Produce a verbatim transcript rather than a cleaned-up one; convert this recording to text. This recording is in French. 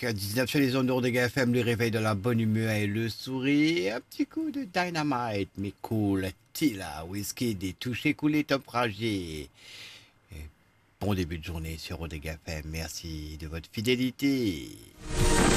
à dix-neuf sur les ondes d'Ordega F M, le réveil de la bonne humeur et le sourire. Un petit coup de dynamite, mais cool. Tila, whisky, des touchés coulés, top ragé. Et bon début de journée sur Ordega F M. Merci de votre fidélité.